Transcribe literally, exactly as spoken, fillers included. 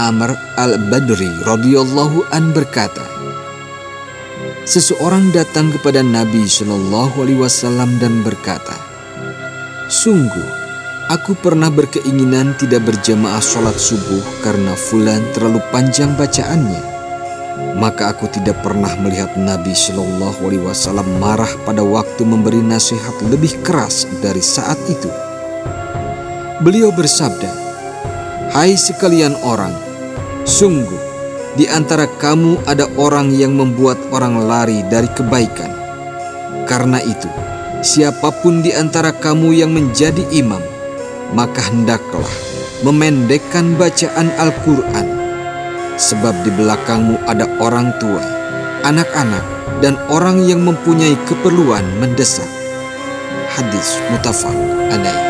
Amr al-Badri radhiyallahu an berkata, seseorang datang kepada Nabi Shallallahu alaihi wasallam dan berkata, sungguh, aku pernah berkeinginan tidak berjamaah sholat subuh karena fulan terlalu panjang bacaannya. Maka aku tidak pernah melihat Nabi Shallallahu alaihi wasallam marah pada waktu memberi nasihat lebih keras dari saat itu. Beliau bersabda, hai sekalian orang, sungguh di antara kamu ada orang yang membuat orang lari dari kebaikan. Karena itu, siapapun di antara kamu yang menjadi imam, maka hendaklah memendekkan bacaan Al-Quran. Sebab di belakangmu ada orang tua, anak-anak, dan orang yang mempunyai keperluan mendesak. Hadis muttafaq alaih.